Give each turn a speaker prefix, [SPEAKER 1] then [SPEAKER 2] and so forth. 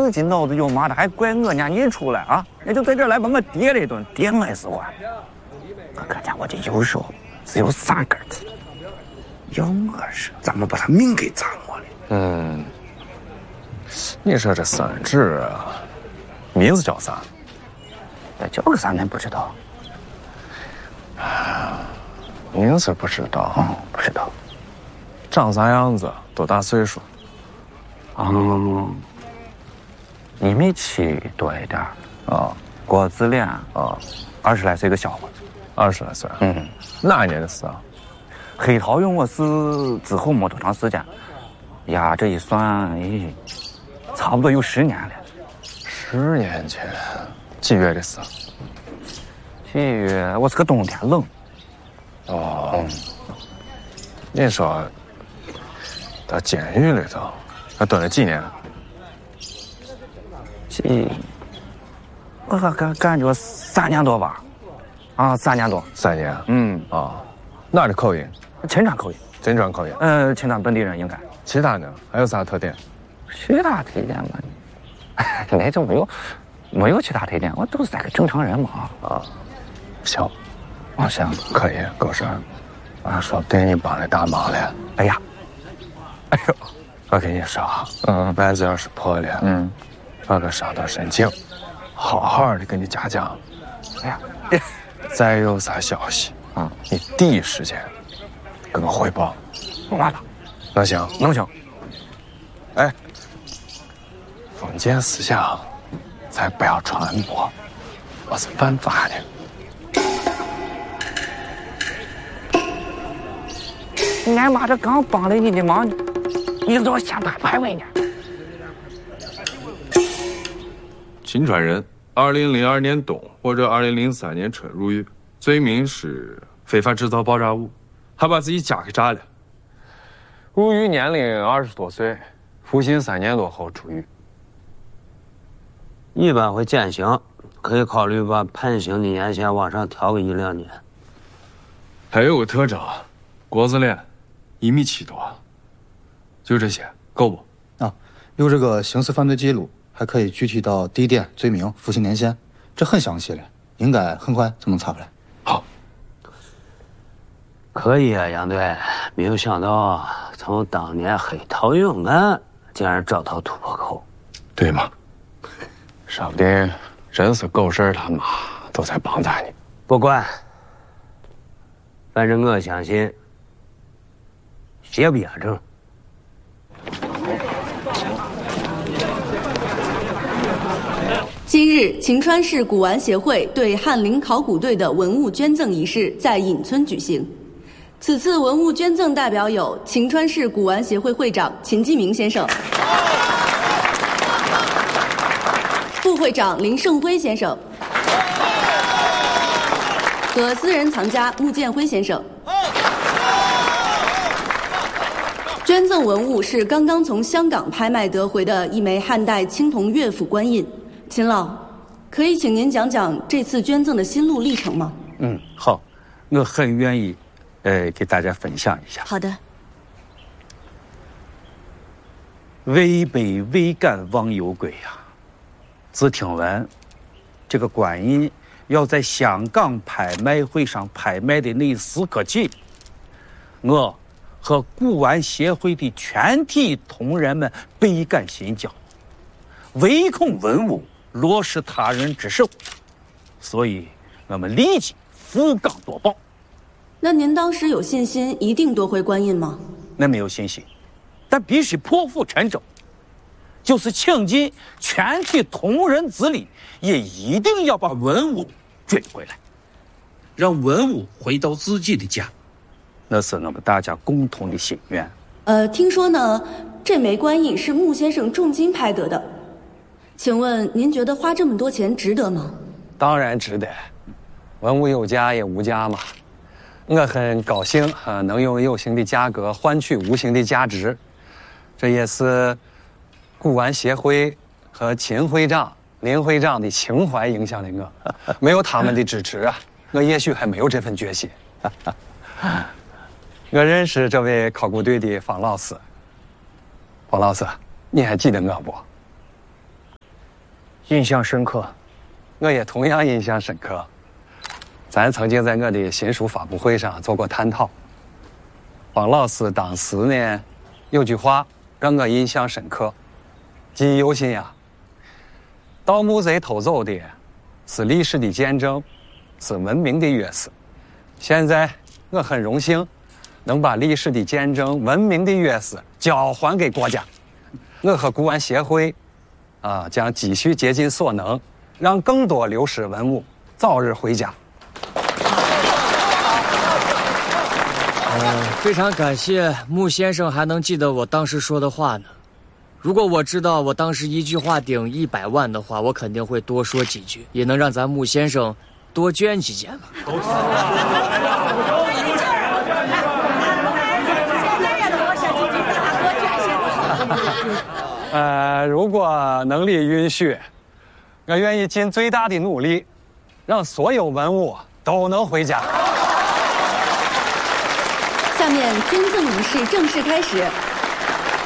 [SPEAKER 1] 自己脑子有麻的，还怪我撵你出来啊？你就在这儿来把我跌了一顿，跌我是话。我看见我这右手只有3根刺，要我是咱们把他命给砸没了。
[SPEAKER 2] 你说这三只啊，名字叫啥？
[SPEAKER 1] 叫个啥咱不知道。
[SPEAKER 2] 名字不知道，
[SPEAKER 1] 不知道。
[SPEAKER 2] 长啥样子？多大岁数？
[SPEAKER 1] 1.7米多一点啊，国字脸啊，20来岁个小伙子
[SPEAKER 2] ，20来岁。哪一年的事啊？
[SPEAKER 1] 黑桃用我是之后没多长时间，呀，这一算，差不多有10年了。
[SPEAKER 2] 10年前，几月的事？
[SPEAKER 1] 几月？我是个冬天冷。
[SPEAKER 2] 你说到监狱里头，还蹲了几年？
[SPEAKER 1] 我感觉3年多吧。3年多。
[SPEAKER 2] 3年。哪儿的口音？
[SPEAKER 1] 秦川口音。
[SPEAKER 2] 秦川口音。
[SPEAKER 1] 秦川本地人应该。
[SPEAKER 2] 其他呢？还有啥特点？
[SPEAKER 1] 其他特点嘛，那就没有其他特点，我都是个正常人嘛。
[SPEAKER 2] 行。
[SPEAKER 1] 行，
[SPEAKER 2] 可以，够事儿。说对你帮了大忙了。
[SPEAKER 1] 哎呦，
[SPEAKER 2] 我跟你说，案子要是破了，我可伤到神经，好好的跟你家讲。
[SPEAKER 1] 哎呀，
[SPEAKER 2] 再有啥消息你第一时间跟我汇报。
[SPEAKER 1] 完了，
[SPEAKER 2] 能行？
[SPEAKER 1] 能行。
[SPEAKER 2] 哎，封建思想咱不要传播，我是犯法的。
[SPEAKER 1] 俺妈这刚帮了你的忙，你让我先打排位呢。
[SPEAKER 3] 秦川人，2002年冬或者2003年春入狱，罪名是非法制造爆炸物，还把自己家给炸了。
[SPEAKER 2] 入狱年龄20多岁，服刑3年多后出狱。
[SPEAKER 4] 一般会减刑，可以考虑把判刑的年限往上调个1、2年。
[SPEAKER 3] 还有个特征，国字脸，1.7米多，就这些，够不？
[SPEAKER 5] 有这个刑事犯罪记录，还可以具体到地点、罪名、服刑年限，这很详细了，应该很快就能查出来。
[SPEAKER 3] 好，
[SPEAKER 4] 可以啊，杨队，没有想到从当年黑桃勇案竟然找到突破口。
[SPEAKER 3] 对吗？
[SPEAKER 2] 说不定真是狗事他妈都在帮咱呢。
[SPEAKER 4] 不管，反正我相信邪不压正。
[SPEAKER 6] 今日，晴川市古玩协会对翰林考古队的文物捐赠仪式在隐村举行。此次文物捐赠代表有晴川市古玩协会会长秦继明先生、副会长林胜辉先生和私人藏家穆建辉先生。捐赠文物是刚刚从香港拍卖得回的一枚汉代青铜乐府官印。秦老，可以请您讲讲这次捐赠的心路历程吗？
[SPEAKER 7] 好，我很愿意，给大家分享一下。
[SPEAKER 6] 好的。
[SPEAKER 7] 位卑未敢忘犹归呀！自听闻，这个官印要在香港拍卖会上拍卖的那一时刻起，我和古玩协会的全体同仁们倍感心焦，唯恐文物落失他人之手，所以我们立即赴港夺宝。
[SPEAKER 6] 那您当时有信心一定夺回官印吗？
[SPEAKER 7] 那没有信心，但必须破釜沉舟，就是倾尽全体同仁之力，也一定要把文物追回来，让文物回到自己的家，那是我们大家共同的心愿。
[SPEAKER 6] 听说呢，这枚官印是穆先生重金拍得的，请问您觉得花这么多钱值得吗？
[SPEAKER 2] 当然值得，文物有价也无价嘛。我很高兴能用有形的价格换取无形的价值，这也是古玩协会和秦会长、林会长的情怀影响了我。没有他们的支持我也许还没有这份决心。我认识这位考古队的方老师，方老师，你还记得我不？
[SPEAKER 8] 印象深刻。
[SPEAKER 2] 我也同样印象深刻。咱曾经在我的新书发布会上做过探讨。黄老师当时呢，有句话让我印象深刻，记忆犹新呀。盗墓贼偷走的是历史的见证，是文明的钥匙。现在我很荣幸能把历史的见证、文明的钥匙交还给国家。我和古玩协会将继续竭尽所能，让更多流失文物早日回家。
[SPEAKER 8] 非常感谢穆先生还能记得我当时说的话呢。如果我知道我当时一句话顶100万的话，我肯定会多说几句，也能让咱穆先生多捐几件吧。
[SPEAKER 2] 如果能力允许，我愿意尽最大的努力，让所有文物都能回家。
[SPEAKER 6] 下面捐赠仪式正式开始，